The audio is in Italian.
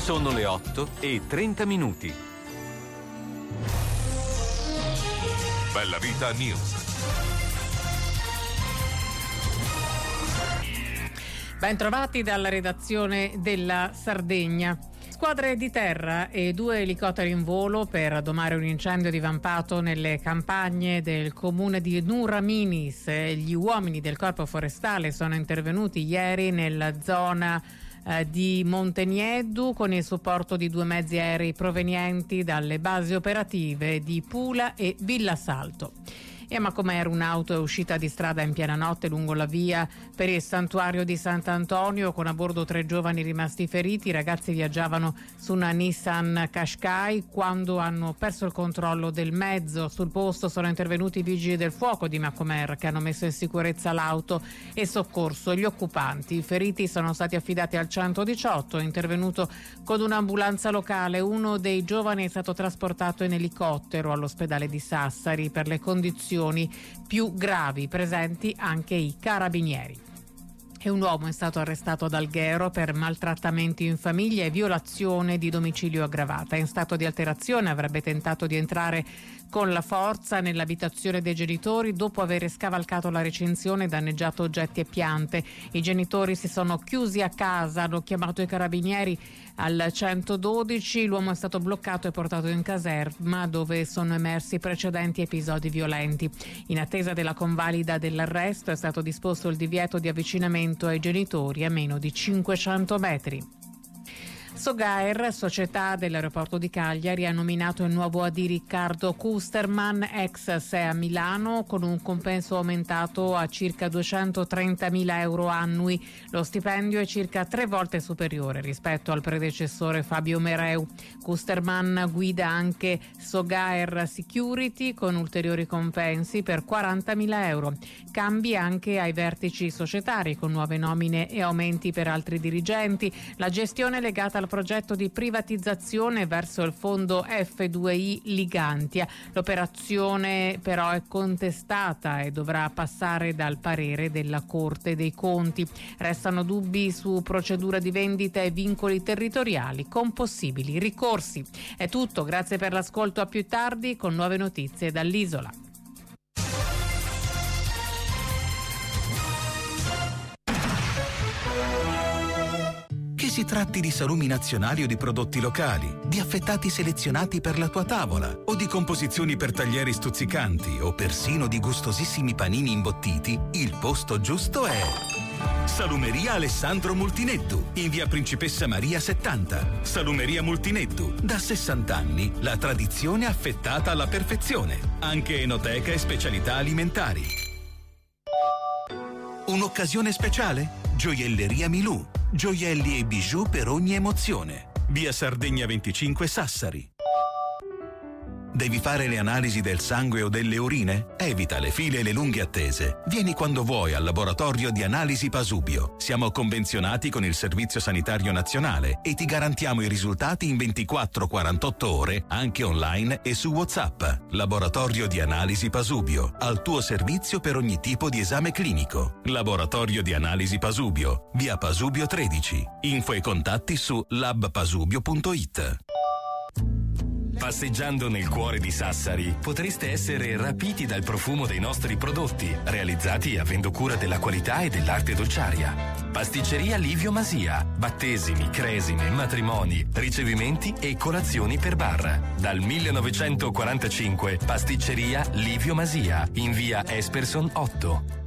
Sono le 8:30. Bella Vita News. Ben trovati dalla redazione della Sardegna. Squadre di terra e 2 elicotteri in volo per domare un incendio divampato nelle campagne del comune di Nuraminis. Gli uomini del Corpo Forestale sono intervenuti ieri nella zona di Monteniedu con il supporto di 2 mezzi aerei provenienti dalle basi operative di Pula e Villasalto. E a Macomer un'auto è uscita di strada in piena notte lungo la via per il santuario di Sant'Antonio con a bordo 3 giovani rimasti feriti. I ragazzi viaggiavano su una Nissan Qashqai quando hanno perso il controllo del mezzo. Sul posto sono intervenuti i vigili del fuoco di Macomer che hanno messo in sicurezza l'auto e soccorso gli occupanti. I feriti sono stati affidati al 118, intervenuto con un'ambulanza locale. Uno dei giovani è stato trasportato in elicottero all'ospedale di Sassari per le condizioni più gravi, presenti anche i carabinieri. E un uomo è stato arrestato ad Alghero per maltrattamenti in famiglia e violazione di domicilio aggravata. In stato di alterazione avrebbe tentato di entrare con la forza nell'abitazione dei genitori dopo aver scavalcato la recinzione e danneggiato oggetti e piante. I genitori si sono chiusi a casa, hanno chiamato i carabinieri al 112. L'uomo è stato bloccato e portato in caserma dove sono emersi precedenti episodi violenti. In attesa della convalida dell'arresto è stato disposto il divieto di avvicinamento ai genitori a meno di 500 metri. Sogair, società dell'aeroporto di Cagliari, ha nominato il nuovo AD Riccardo Kusterman, ex SEA Milano, con un compenso aumentato a circa 230.000 euro annui. Lo stipendio è circa 3 volte superiore rispetto al predecessore Fabio Mereu. Kusterman guida anche Sogair Security con ulteriori compensi per 40.000 euro. Cambi anche ai vertici societari con nuove nomine e aumenti per altri dirigenti. La gestione è legata al progetto di privatizzazione verso il fondo F2I Ligantia. L'operazione però è contestata e dovrà passare dal parere della Corte dei Conti. Restano dubbi su procedura di vendita e vincoli territoriali con possibili ricorsi. È tutto, grazie per l'ascolto, a più tardi con nuove notizie dall'Isola. Che si tratti di salumi nazionali o di prodotti locali, di affettati selezionati per la tua tavola o di composizioni per taglieri stuzzicanti o persino di gustosissimi panini imbottiti, il posto giusto è Salumeria Alessandro Multineddu, in via Principessa Maria 70. Salumeria Multineddu, da 60 anni, la tradizione affettata alla perfezione, anche enoteca e specialità alimentari. Un'occasione speciale? Gioielleria Milù. Gioielli e bijou per ogni emozione. Via Sardegna 25 Sassari. Devi fare le analisi del sangue o delle urine? Evita le file e le lunghe attese. Vieni quando vuoi al laboratorio di analisi Pasubio. Siamo convenzionati con il Servizio Sanitario Nazionale e ti garantiamo i risultati in 24-48 ore, anche online e su WhatsApp. Laboratorio di analisi Pasubio, al tuo servizio per ogni tipo di esame clinico. Laboratorio di analisi Pasubio, via Pasubio 13. Info e contatti su labpasubio.it. Passeggiando nel cuore di Sassari potreste essere rapiti dal profumo dei nostri prodotti, realizzati avendo cura della qualità e dell'arte dolciaria. Pasticceria Livio Masia, battesimi, cresime, matrimoni, ricevimenti e colazioni per bar. Dal 1945 Pasticceria Livio Masia, in via Esperson 8.